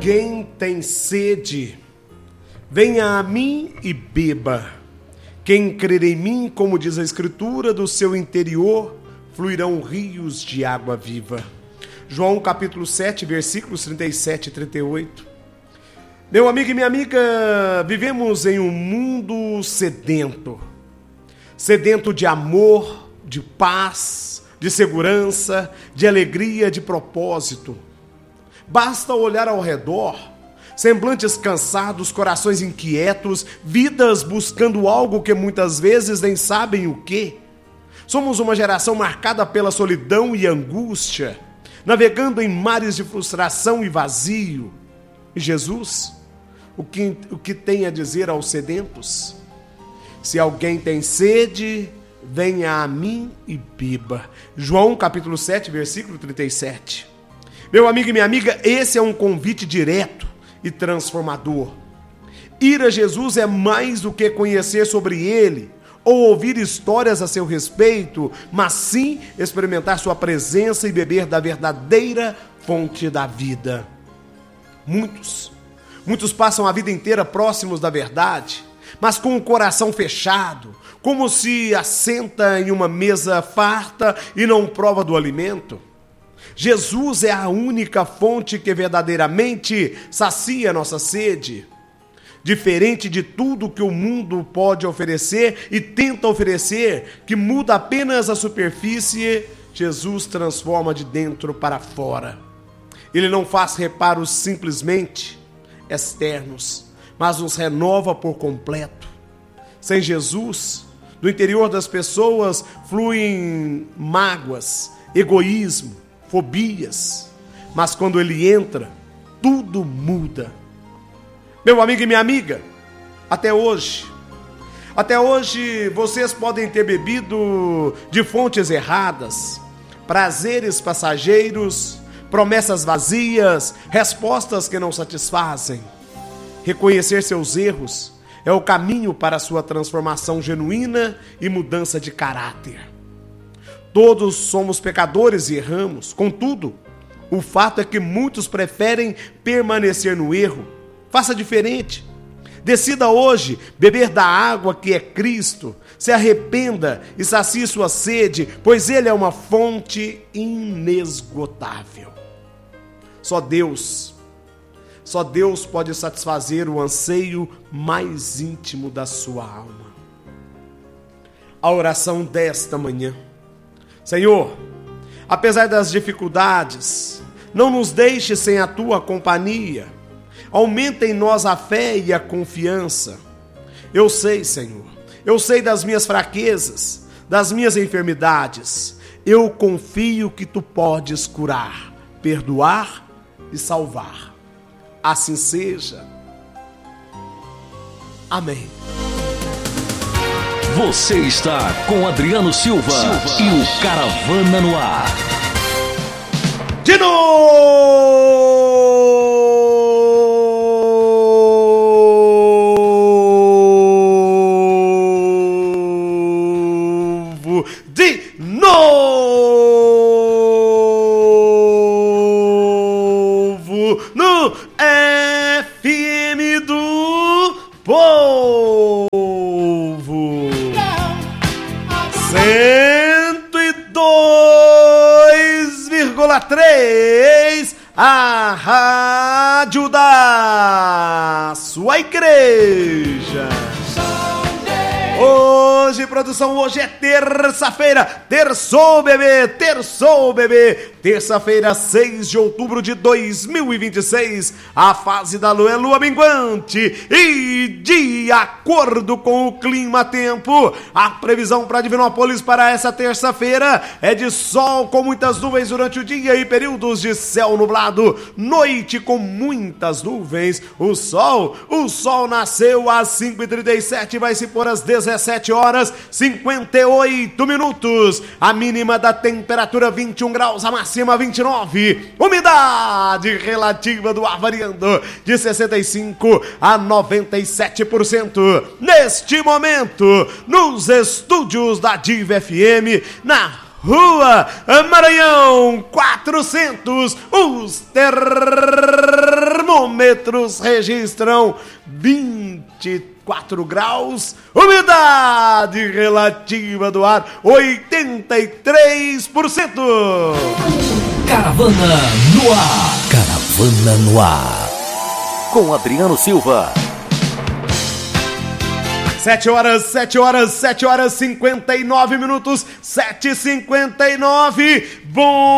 alguém tem sede, venha a mim e beba. Quem crer em mim, como diz a Escritura, do seu interior fluirão rios de água viva. João capítulo 7, versículos 37 e 38. Meu amigo e minha amiga, vivemos em um mundo sedento. Sedento de amor, de paz, de segurança, de alegria, de propósito. Basta olhar ao redor, semblantes cansados, corações inquietos, vidas buscando algo que muitas vezes nem sabem o que. Somos uma geração marcada pela solidão e angústia, navegando em mares de frustração e vazio. E Jesus, o que tem a dizer aos sedentos? Se alguém tem sede, venha a mim e beba. João capítulo 7, versículo 37. Meu amigo e minha amiga, esse é um convite direto e transformador. Ir a Jesus é mais do que conhecer sobre Ele ou ouvir histórias a seu respeito, mas sim experimentar sua presença e beber da verdadeira fonte da vida. Muitos passam a vida inteira próximos da verdade, mas com o coração fechado, como se assenta em uma mesa farta e não prova do alimento. Jesus é a única fonte que verdadeiramente sacia nossa sede. Diferente de tudo que o mundo pode oferecer e tenta oferecer, que muda apenas a superfície, Jesus transforma de dentro para fora. Ele não faz reparos simplesmente externos, mas nos renova por completo. Sem Jesus, do interior das pessoas fluem mágoas, egoísmo, fobias, mas quando ele entra, tudo muda. Meu amigo e minha amiga, até hoje vocês podem ter bebido de fontes erradas, prazeres passageiros, promessas vazias, respostas que não satisfazem. Reconhecer seus erros é o caminho para a sua transformação genuína e mudança de caráter. Todos somos pecadores e erramos. Contudo, o fato é que muitos preferem permanecer no erro. Faça diferente. Decida hoje beber da água que é Cristo. Se arrependa e sacie sua sede, pois Ele é uma fonte inesgotável. Só Deus pode satisfazer o anseio mais íntimo da sua alma. A oração desta manhã. Senhor, apesar das dificuldades, não nos deixe sem a Tua companhia. Aumenta em nós a fé e a confiança. Eu sei, Senhor, eu sei das minhas fraquezas, das minhas enfermidades. Eu confio que Tu podes curar, perdoar e salvar. Assim seja. Amém. Você está com Adriano Silva e o Caravana no Ar. De novo, no FM do Povo. 102,3, a rádio da sua igreja. Hoje, produção, hoje é terça-feira, terçou, bebê, terça-feira, 6 de outubro de 2026, a fase da lua é lua minguante e de acordo com o clima-tempo, a previsão para Divinópolis para essa terça-feira é de sol com muitas nuvens durante o dia e períodos de céu nublado, noite com muitas nuvens, o sol nasceu às 5h37 e vai se pôr às 17h58, a mínima da temperatura 21 graus, a máxima 29, umidade relativa do ar variando de 65% a 97%. Neste momento, nos estúdios da Diva FM, na Rua Maranhão 400, os termômetros termômetros registram 24 graus, umidade relativa do ar 83%. Caravana no ar. Caravana no ar. Com Adriano Silva. 7 horas 59 minutos, 7h59. Bom